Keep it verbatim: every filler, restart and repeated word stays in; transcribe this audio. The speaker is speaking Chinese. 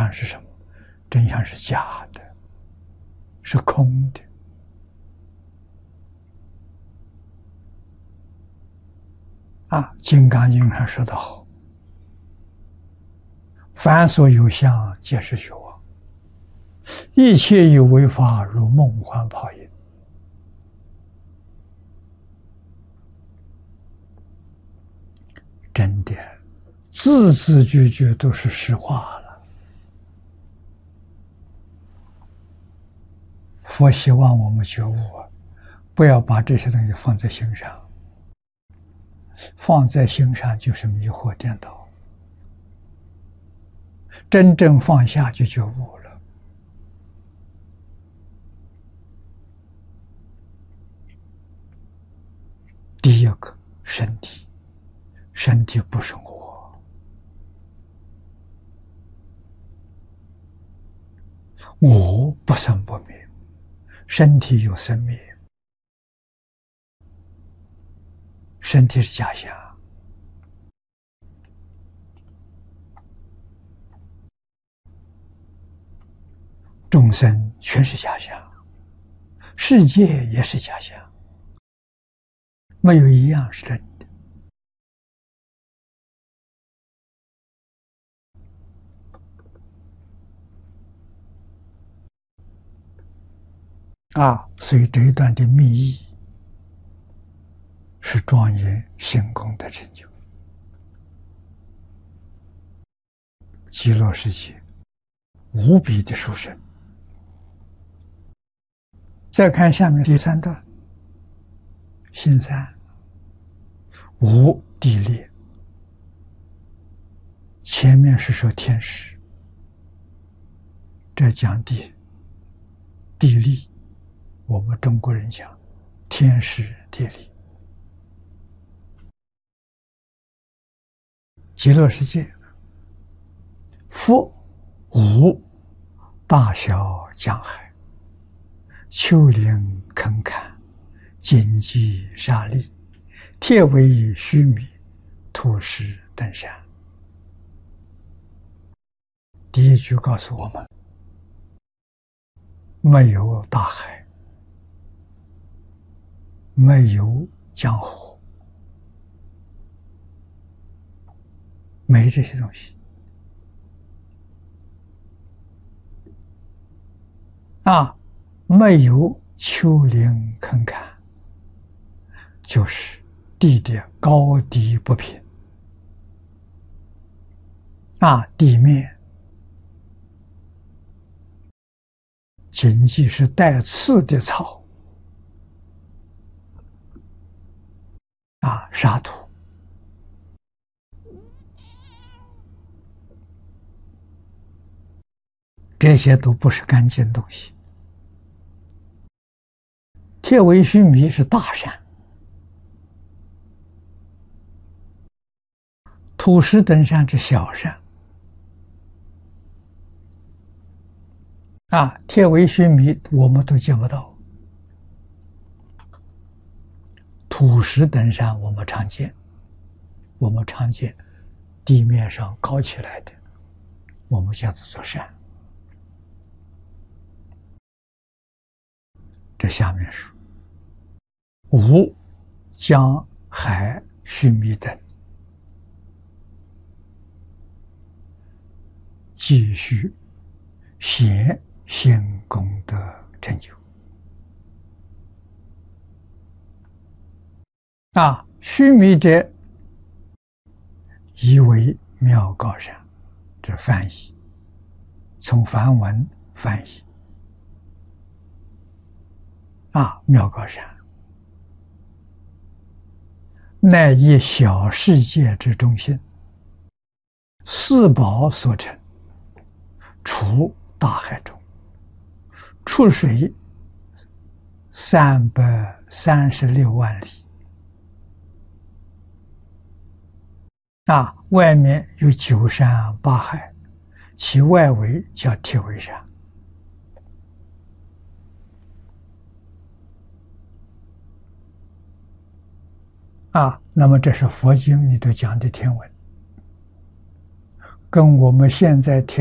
相是什么？真相是假的，是空的。啊，《金刚经》上说得好：“凡所有相，皆是虚妄；一切有为法，如梦幻泡影。”真的，字字句句都是实话了。佛希望我们觉悟啊，不要把这些东西放在心上，放在心上就是迷惑颠倒。真正放下就觉悟了。第一个，身体。身体不是我，我不生不灭，身体有生灭，身体是假象。众生全是假象，世界也是假象，没有一样是真的。啊，所以这一段的密意是庄严行功的成就。极乐世界无比的殊胜。再看下面第三段，心三无地裂。前面是说天使，这讲地地利。我们中国人讲天时地利。极乐世界复无大小江海，丘陵坑坎，荆棘沙砾，铁围须弥，土石等山。第一句告诉我们，没有大海，没有江河，没这些东西啊，没有丘陵坑坎，就是地的高低不平啊，地面荆棘是带刺的草啊，沙土，这些都不是干净东西。铁围须弥是大山，土石等山是小山啊，铁围须弥我们都见不到，土石等山我们常见，我们常见地面上高起来的，我们叫做做山。这下面说无江海须弥等，继续显现功德成就啊，须弥者以为妙高山，这翻译从梵文翻译啊，妙高山乃以小世界之中心，四宝所成，处大海中，出水三百三十六万里啊，外面有九山八海，其外围叫铁围山啊。那么这是佛经里头讲的天文，跟我们现在天